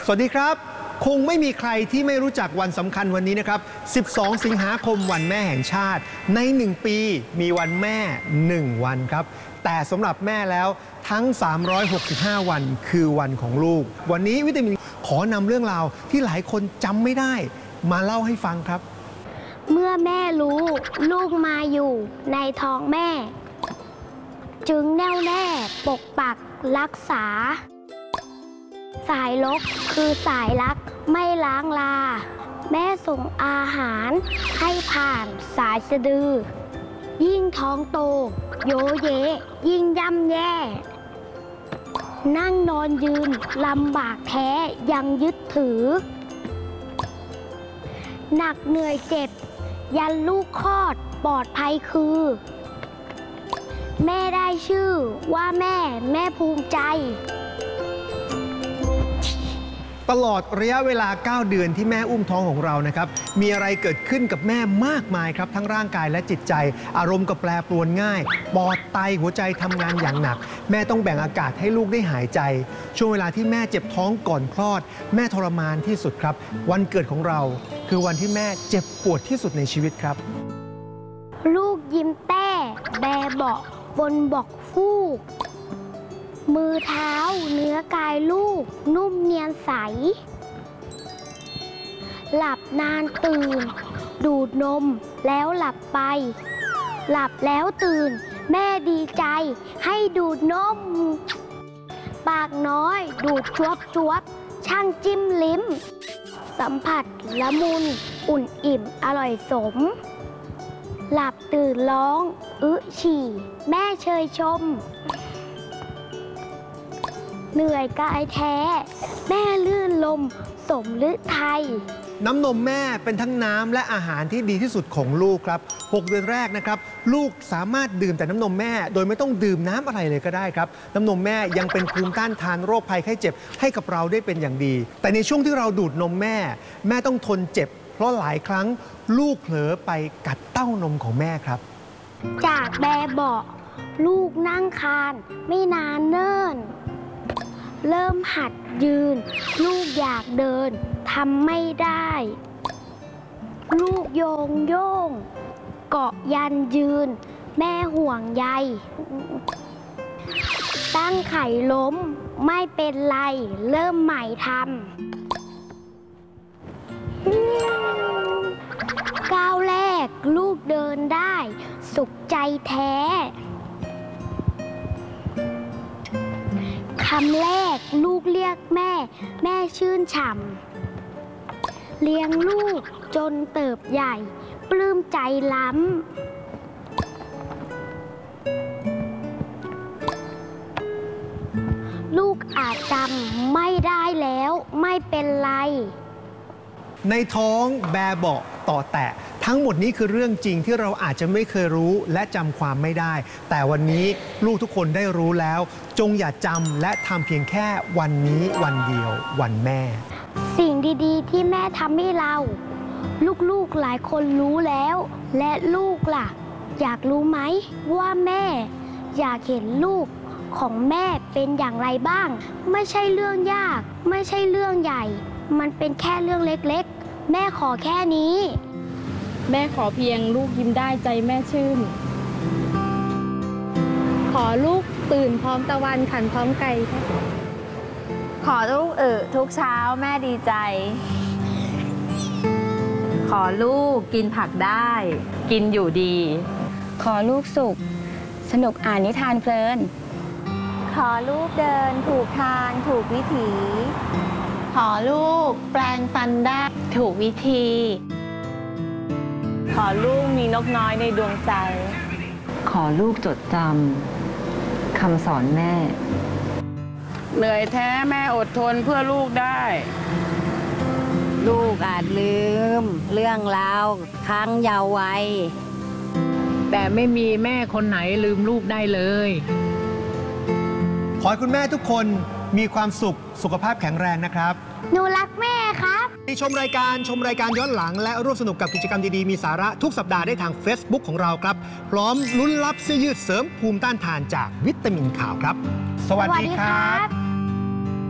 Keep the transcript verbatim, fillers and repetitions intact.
สวัสดีครับคงไม่มีใครที่ไม่รู้จักวันสำคัญวันนี้นะครับสิบสองสิงหาคมวันแม่แห่งชาติในหนึ่งปีมีวันแม่หนึ่งวันครับแต่สำหรับแม่แล้วทั้งสามร้อยหกสิบห้าวันคือวันของลูกวันนี้วิตามินขอนำเรื่องราวที่หลายคนจำไม่ได้มาเล่าให้ฟังครับเมื่อแม่รู้ลูกมาอยู่ในท้องแม่จึงแน่วแน่ปกปักรักษาสายลกคือสายรักไม่ล้างลาแม่ส่งอาหารให้ผ่านสายสะดือยิ่งท้องโตโยเยยิ่งย่ำแย่นั่งนอนยืนลำบากแท้ยังยึดถือหนักเหนื่อยเจ็บยันลูกคลอดปลอดภัยคือแม่ได้ชื่อว่าแม่แม่ภูมิใจตลอดระยะเวลาเก้าเดือนที่แม่อุ้มท้องของเรานะครับมีอะไรเกิดขึ้นกับแม่มากมายครับทั้งร่างกายและจิตใจอารมณ์ก็แปรปรวนง่ายปอดไตหัวใจทำงานอย่างหนักแม่ต้องแบ่งอากาศให้ลูกได้หายใจช่วงเวลาที่แม่เจ็บท้องก่อนคลอดแม่ทรมานที่สุดครับวันเกิดของเราคือวันที่แม่เจ็บปวดที่สุดในชีวิตครับลูกยิ้มแต้แบเบาะบนบอกฟูกมือเท้าเนื้อกายลูกนุ่มเนียนใสหลับนานตื่นดูดนมแล้วหลับไปหลับแล้วตื่นแม่ดีใจให้ดูดนมปากน้อยดูดจวบจวบช่างจิ้มลิ้มสัมผัสละมุนอุ่นอิ่มอร่อยสมหลับตื่นร้องอึฉี่แม่เชยชมเหนื่อยกายแท้แม่ลื่นลมสมฤทัยน้ำนมแม่เป็นทั้งน้ำและอาหารที่ดีที่สุดของลูกครับหกเดือนแรกนะครับลูกสามารถดื่มแต่น้ำนมแม่โดยไม่ต้องดื่มน้ำอะไรเลยก็ได้ครับน้ำนมแม่ยังเป็นภูมิต้านทานโรคภัยไข้เจ็บให้กับเราได้เป็นอย่างดีแต่ในช่วงที่เราดูดนมแม่แม่ต้องทนเจ็บเพราะหลายครั้งลูกเผลอไปกัดเต้านมของแม่ครับจากแบเบาะลูกนั่งคานไม่นานเนิ่นเริ่มหัดยืนลูกอยากเดินทำไม่ได้ลูกโยงโย่งเกาะยันยืนแม่ห่วงใยตั้งไข่ล้มไม่เป็นไรเริ่มใหม่ทำก้าวแรกลูกเดินได้สุขใจแท้คำแรกลูกเรียกแม่แม่ชื่นฉ่ำเลี้ยงลูกจนเติบใหญ่ปลื้มใจล้ำลูกอาจจำไม่ได้แล้วไม่เป็นไรในท้องแบเบาะต่อแตะทั้งหมดนี้คือเรื่องจริงที่เราอาจจะไม่เคยรู้และจำความไม่ได้แต่วันนี้ลูกทุกคนได้รู้แล้วจงอย่าจำและทำเพียงแค่วันนี้วันเดียววันแม่สิ่งดีๆที่แม่ทำให้เราลูกๆหลายคนรู้แล้วและลูกล่ะอยากรู้ไหมว่าแม่อยากเห็นลูกของแม่เป็นอย่างไรบ้างไม่ใช่เรื่องยากไม่ใช่เรื่องใหญ่มันเป็นแค่เรื่องเล็กๆแม่ขอแค่นี้แม่ขอเพียงลูกยิ้มได้ใจแม่ชื่นขอลูกตื่นพร้อมตะวันขันพร้อมไก่ขอลูกเออทุกเช้าแม่ดีใจขอลูกกินผักได้กินอยู่ดีขอลูกสุขสนุกอ่านนิทานเพลินขอลูกเดินถูกทางถูกวิถีขอลูกแปลงฟันได้ถูกวิธีขอลูกมีนกน้อยในดวงใจขอลูกจดจำคำสอนแม่เหนื่อยแท้แม่อดทนเพื่อลูกได้ลูกอาจลืมเรื่องราวครั้งเยาว์วัยแต่ไม่มีแม่คนไหนลืมลูกได้เลยขอให้คุณแม่ทุกคนมีความสุขสุขภาพแข็งแรงนะครับหนูรักแม่ครับที่ชมรายการชมรายการย้อนหลังและร่วมสนุกกับกิจกรรมดีๆมีสาระทุกสัปดาห์ได้ทาง Facebook ของเราครับพร้อมลุ้นรับเสื้อยืดเสริมภูมิต้านทานจากวิตามินข่าวครับสวัสดีครับ